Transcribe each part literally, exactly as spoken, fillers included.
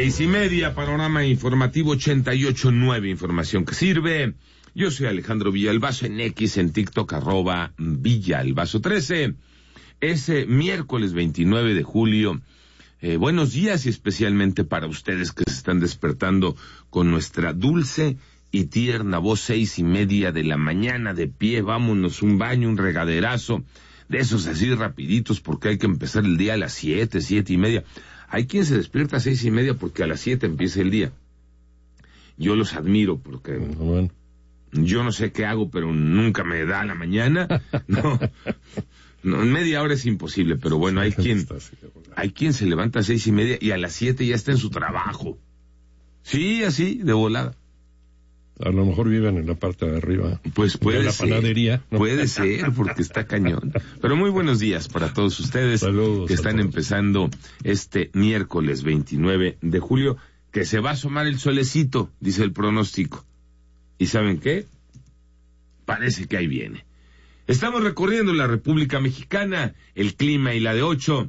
Seis y media, panorama informativo ochenta y ocho punto nueve, información que sirve. Yo soy Alejandro Villalbazo, en X, en TikTok, arroba Villalbazo trece. Es eh, miércoles veintinueve de julio. Eh, buenos días, y especialmente para ustedes que se están despertando con nuestra dulce y tierna voz. Seis y media de la mañana, de pie, vámonos, un baño, un regaderazo, de esos así rapiditos, porque hay que empezar el día a las siete, siete y media. Hay quien se despierta a seis y media porque a las siete empieza el día. Yo los admiro porque bueno, yo no sé qué hago, pero nunca me da la mañana. No, no, en media hora es imposible, pero bueno, hay quien, hay quien se levanta a seis y media y a las siete ya está en su trabajo. Sí, así, de volada. A lo mejor viven en la parte de arriba. Pues puede de la ser. Panadería, ¿no? Puede ser, porque está cañón. Pero muy buenos días para todos ustedes. Saludos que están empezando este miércoles veintinueve de julio, que se va a asomar el solecito, dice el pronóstico. ¿Y saben qué? Parece que ahí viene. Estamos recorriendo la República Mexicana, el clima y la de ocho.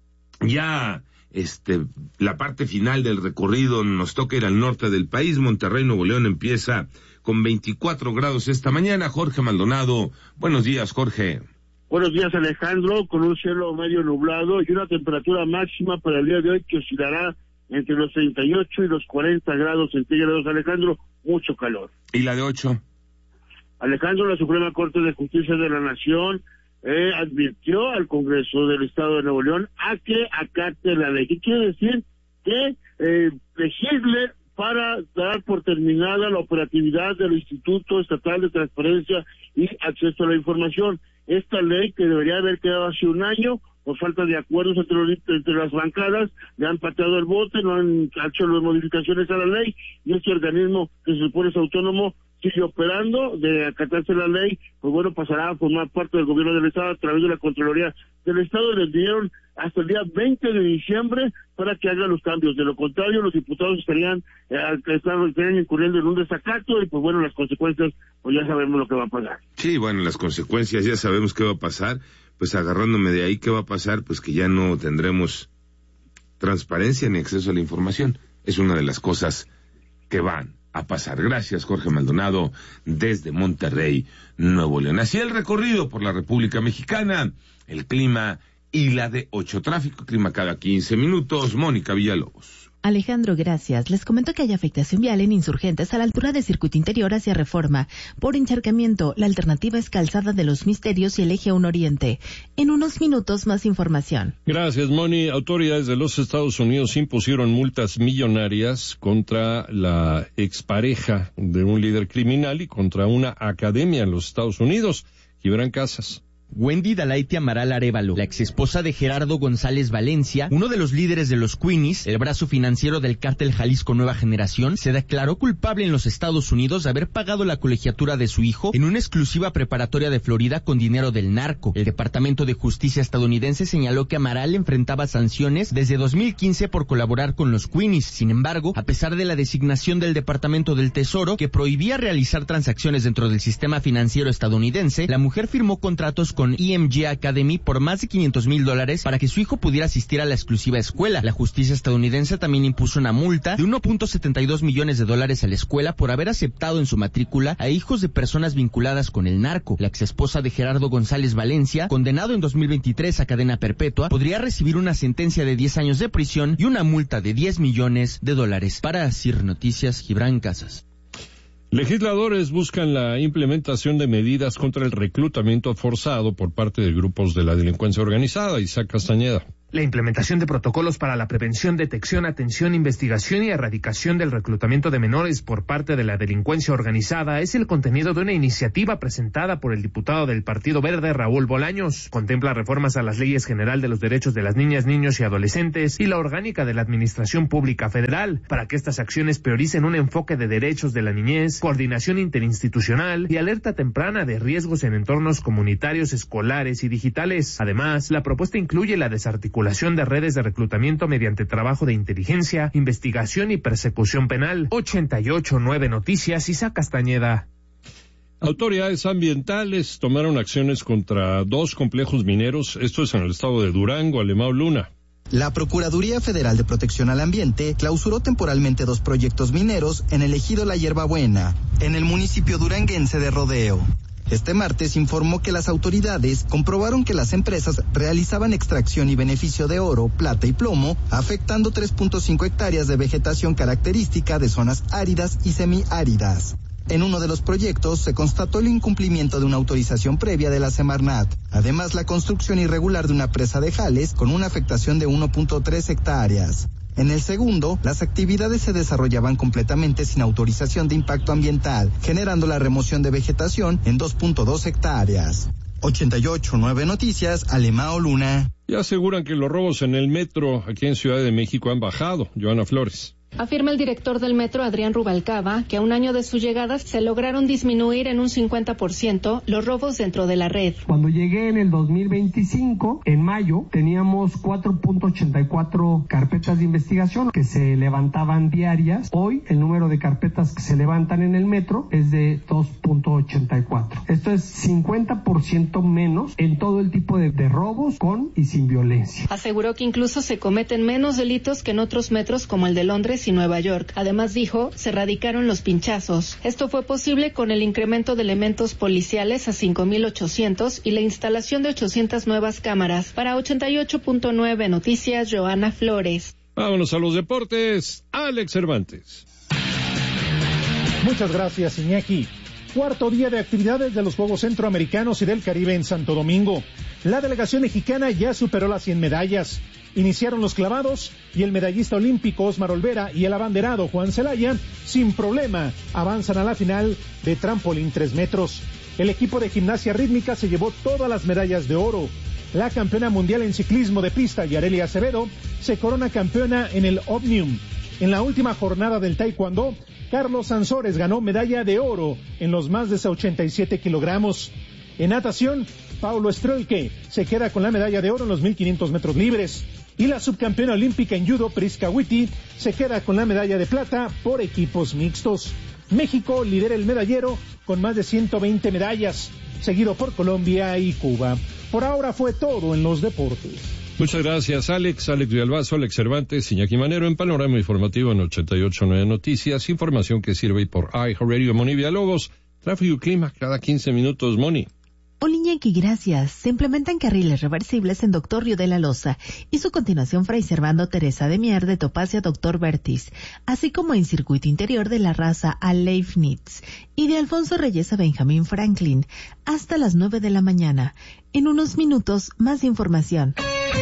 Ya... Este, la parte final del recorrido nos toca ir al norte del país. Monterrey, Nuevo León empieza con veinticuatro grados esta mañana. Jorge Maldonado, buenos días, Jorge. Buenos días, Alejandro, con un cielo medio nublado y una temperatura máxima para el día de hoy que oscilará entre los treinta y ocho y los cuarenta grados centígrados, Alejandro, mucho calor. ¿Y la de ocho? Alejandro, la Suprema Corte de Justicia de la Nación Eh, advirtió al Congreso del Estado de Nuevo León a que acate la ley. ¿Qué quiere decir? Que eh, legisle para dar por terminada la operatividad del Instituto Estatal de Transparencia y Acceso a la Información. Esta ley, que debería haber quedado hace un año, por falta de acuerdos entre, los, entre las bancadas, le han pateado el bote, no han hecho las modificaciones a la ley, y este organismo que se supone es autónomo sigue operando. De acatarse la ley, pues bueno, pasará a formar parte del gobierno del Estado a través de la Contraloría del Estado, y les dieron hasta el día veinte de diciembre para que hagan los cambios. De lo contrario, los diputados estarían, eh, estarían incurriendo en un desacato, y pues bueno, las consecuencias, pues ya sabemos lo que va a pasar. Sí, bueno, las consecuencias ya sabemos qué va a pasar. Pues agarrándome de ahí, ¿qué va a pasar? Pues que ya no tendremos transparencia ni acceso a la información. Es una de las cosas que van a pasar. Gracias, Jorge Maldonado, desde Monterrey, Nuevo León. Así el recorrido por la República Mexicana, el clima y la de ocho. Tráfico, clima cada quince minutos. Mónica Villalobos. Alejandro, gracias. Les comento que hay afectación vial en Insurgentes a la altura de Circuito Interior hacia Reforma. Por encharcamiento, la alternativa es Calzada de los Misterios y el Eje uno Oriente. En unos minutos, más información. Gracias, Moni. Autoridades de los Estados Unidos impusieron multas millonarias contra la expareja de un líder criminal y contra una academia en los Estados Unidos. Gibran Casas. Wendy Dalaity Amaral Arévalo, la exesposa de Gerardo González Valencia, uno de los líderes de los Queenies, el brazo financiero del cártel Jalisco Nueva Generación, se declaró culpable en los Estados Unidos de haber pagado la colegiatura de su hijo en una exclusiva preparatoria de Florida con dinero del narco. El Departamento de Justicia estadounidense señaló que Amaral enfrentaba sanciones desde dos mil quince por colaborar con los Queenies. Sin embargo, a pesar de la designación del Departamento del Tesoro que prohibía realizar transacciones dentro del sistema financiero estadounidense, la mujer firmó contratos con con E M G Academy por más de quinientos mil dólares para que su hijo pudiera asistir a la exclusiva escuela. La justicia estadounidense también impuso una multa de uno punto setenta y dos millones de dólares a la escuela por haber aceptado en su matrícula a hijos de personas vinculadas con el narco. La exesposa de Gerardo González Valencia, condenado en dos mil veintitrés a cadena perpetua, podría recibir una sentencia de diez años de prisión y una multa de diez millones de dólares. Para Asir Noticias, Gibran Casas. Legisladores buscan la implementación de medidas contra el reclutamiento forzado por parte de grupos de la delincuencia organizada. Isaac Castañeda. La implementación de protocolos para la prevención, detección, atención, investigación y erradicación del reclutamiento de menores por parte de la delincuencia organizada es el contenido de una iniciativa presentada por el diputado del Partido Verde, Raúl Bolaños. Contempla reformas a las leyes general de los derechos de las niñas, niños y adolescentes y la orgánica de la Administración Pública Federal para que estas acciones prioricen un enfoque de derechos de la niñez, coordinación interinstitucional y alerta temprana de riesgos en entornos comunitarios, escolares y digitales. Además, la propuesta incluye la desarticulación de redes de reclutamiento mediante trabajo de inteligencia, investigación y persecución penal. ochenta y ocho punto nueve Noticias, Isaac Castañeda. Autoridades ambientales tomaron acciones contra dos complejos mineros, esto es en el estado de Durango, Alemão Luna. La Procuraduría Federal de Protección al Ambiente clausuró temporalmente dos proyectos mineros en el ejido La Hierbabuena, en el municipio duranguense de Rodeo. Este martes informó que las autoridades comprobaron que las empresas realizaban extracción y beneficio de oro, plata y plomo, afectando tres punto cinco hectáreas de vegetación característica de zonas áridas y semiáridas. En uno de los proyectos se constató el incumplimiento de una autorización previa de la Semarnat. Además, la construcción irregular de una presa de Jales con una afectación de uno punto tres hectáreas. En el segundo, las actividades se desarrollaban completamente sin autorización de impacto ambiental, generando la remoción de vegetación en dos punto dos hectáreas. ochenta y ocho punto nueve Noticias, Alemao Luna. Ya aseguran que los robos en el metro aquí en Ciudad de México han bajado. Joana Flores. Afirma el director del metro, Adrián Rubalcaba, que a un año de su llegada se lograron disminuir en un cincuenta por ciento los robos dentro de la red. Cuando llegué en el dos mil veinticinco, en mayo, teníamos cuatro punto ochenta y cuatro carpetas de investigación que se levantaban diarias. Hoy el número de carpetas que se levantan en el metro es de dos punto ochenta y cuatro. Esto es cincuenta por ciento menos en todo el tipo de, de robos con y sin violencia. Aseguró que incluso se cometen menos delitos que en otros metros como el de Londres y Nueva York. Además, dijo, se erradicaron los pinchazos. Esto fue posible con el incremento de elementos policiales a cinco mil ochocientos y la instalación de ochocientas nuevas cámaras. Para ochenta y ocho punto nueve Noticias, Joana Flores. Vámonos a los deportes. Alex Cervantes. Muchas gracias, Iñaki. Cuarto día de actividades de los Juegos Centroamericanos y del Caribe en Santo Domingo. La delegación mexicana ya superó las cien medallas. Iniciaron los clavados y el medallista olímpico Osmar Olvera y el abanderado Juan Celaya, sin problema, avanzan a la final de trampolín tres metros. El equipo de gimnasia rítmica se llevó todas las medallas de oro. La campeona mundial en ciclismo de pista, Yareli Acevedo, se corona campeona en el Omnium. En la última jornada del taekwondo, Carlos Sansores ganó medalla de oro en los más de ochenta y siete kilogramos. En natación, Paulo Strelke se queda con la medalla de oro en los mil quinientos metros libres. Y la subcampeona olímpica en judo, Priska Witty, se queda con la medalla de plata por equipos mixtos. México lidera el medallero con más de ciento veinte medallas, seguido por Colombia y Cuba. Por ahora fue todo en los deportes. Muchas gracias, Alex. Alex Villalbazo, Alex Cervantes, Iñaki Manero, en Panorama Informativo en ochenta y ocho punto nueve Noticias. Información que sirve por iHeartRadio. Moni Villalobos, tráfico y clima cada quince minutos, Moni. Hola Iñaki, gracias. Se implementan carriles reversibles en Doctor Río de la Loza y su continuación Fray Servando Teresa de Mier de Topacia Doctor Vertis, así como en circuito interior de la raza a Leibniz y de Alfonso Reyes a Benjamín Franklin hasta las nueve de la mañana. En unos minutos, más información.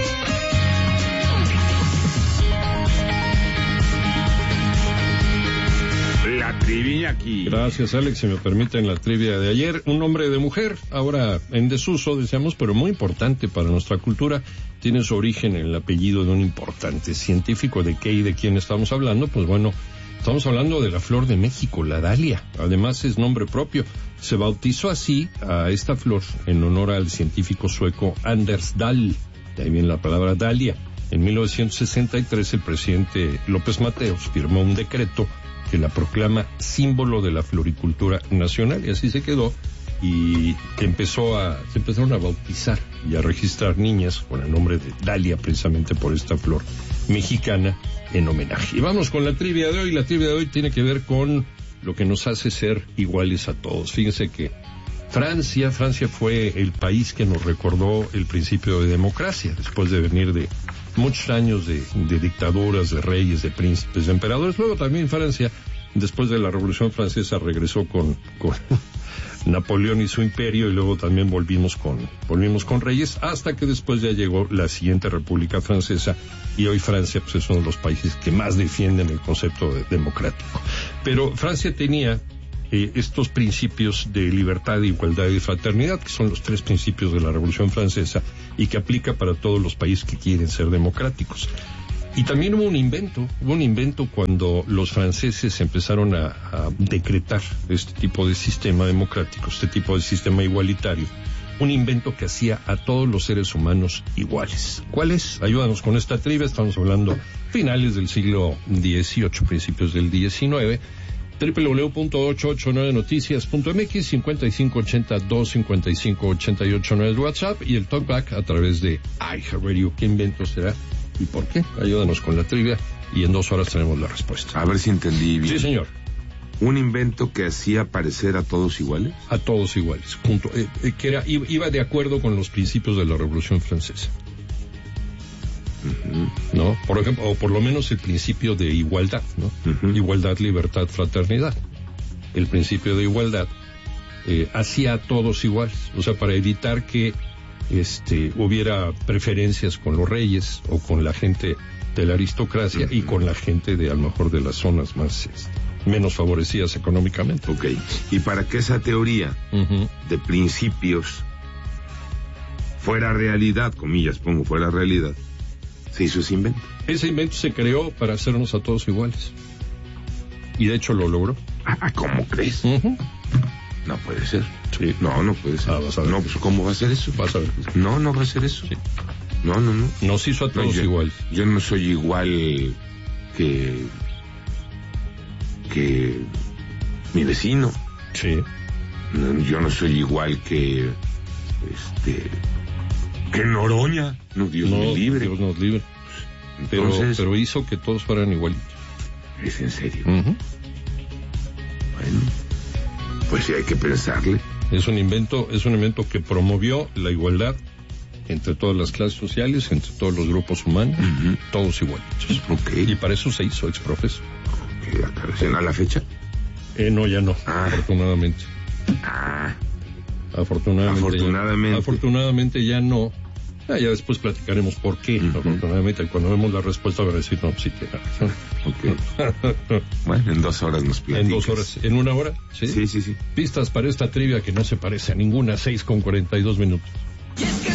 La trivia aquí. Gracias, Alex. Si me permiten la trivia de ayer. Un nombre de mujer, ahora en desuso, decíamos, pero muy importante para nuestra cultura. Tiene su origen en el apellido de un importante científico. ¿De qué y de quién estamos hablando? Pues bueno, estamos hablando de la flor de México, la dalia. Además es nombre propio. Se bautizó así a esta flor en honor al científico sueco Anders Dahl. De ahí viene la palabra dalia. En mil novecientos sesenta y tres el presidente López Mateos firmó un decreto que la proclama símbolo de la floricultura nacional, y así se quedó, y que empezó a, se empezaron a bautizar y a registrar niñas con el nombre de Dalia, precisamente por esta flor mexicana en homenaje. Y vamos con la trivia de hoy. La trivia de hoy tiene que ver con lo que nos hace ser iguales a todos. Fíjense que Francia, Francia fue el país que nos recordó el principio de democracia, después de venir de muchos años de, de dictaduras, de reyes, de príncipes, de emperadores. Luego también Francia, después de la Revolución Francesa, regresó con, con Napoleón y su imperio, y luego también volvimos con, volvimos con reyes, hasta que después ya llegó la siguiente República Francesa, y hoy Francia pues, es uno de los países que más defienden el concepto de democrático. Pero Francia tenía eh, estos principios de libertad, igualdad y fraternidad, que son los tres principios de la Revolución Francesa, y que aplica para todos los países que quieren ser democráticos. Y también hubo un invento, hubo un invento cuando los franceses empezaron a, a decretar este tipo de sistema democrático, este tipo de sistema igualitario, un invento que hacía a todos los seres humanos iguales. ¿Cuál es? Ayúdanos con esta trivia. Estamos hablando finales del siglo dieciocho, principios del diecinueve. doble u doble u doble u punto ochocientos ochenta y nueve noticias punto m x, cincuenta y cinco ochenta, dos cincuenta y cinco ochenta y ocho nueve es WhatsApp, y el talkback a través de iHeartRadio. ¿Qué invento será? ¿Y por qué? Ayúdanos con la trivia y en dos horas tenemos la respuesta. A ver si entendí bien. Sí, señor. ¿Un invento que hacía parecer a todos iguales? A todos iguales, junto, eh, eh, que era, iba de acuerdo con los principios de la Revolución Francesa. Uh-huh. ¿No? Por ejemplo, o por lo menos el principio de igualdad, ¿no? Uh-huh. Igualdad, libertad, fraternidad. El principio de igualdad eh, hacía a todos iguales, o sea, para evitar que este hubiera preferencias con los reyes o con la gente de la aristocracia uh-huh. y con la gente de a lo mejor de las zonas más este, menos favorecidas económicamente. Ok, y para que esa teoría uh-huh. de principios fuera realidad, comillas, pongo fuera realidad, se hizo ese invento. Ese invento se creó para hacernos a todos iguales. Y de hecho lo logró. Ah, ¿cómo crees? Uh-huh. No puede ser. Sí. No, no puede ser. Ah, vas a ver. No, pues ¿cómo va a ser eso? Vas a ver. No, no va a ser eso. Sí. No, no, no. Nos hizo a todos no, yo, iguales. Yo no soy igual que... que... mi vecino. Sí. No, yo no soy igual que... este... que Noroña. No, Dios no, me libre. Dios nos libre. Entonces, pero, pero hizo que todos fueran igualitos. ¿Es en serio? Uh-huh. Bueno, pues sí hay que pensarle. Es un invento, es un invento que promovió la igualdad entre todas las clases sociales, entre todos los grupos humanos, uh-huh. todos igualitos. Okay. Y para eso se hizo exprofeso. Okay, ¿a la fecha? Eh, no, ya no, ah. afortunadamente. Ah. Afortunadamente. Afortunadamente. Ya, afortunadamente ya no. Ah, ya después platicaremos por qué. Uh-huh. Afortunadamente, cuando vemos la respuesta, van a decir, no, sí tiene razón. Okay. Bueno, en dos horas nos platicas. En dos horas. ¿En una hora? Sí, sí, sí. sí. Pistas para esta trivia que no se parece a ninguna, seis con cuarenta y dos minutos.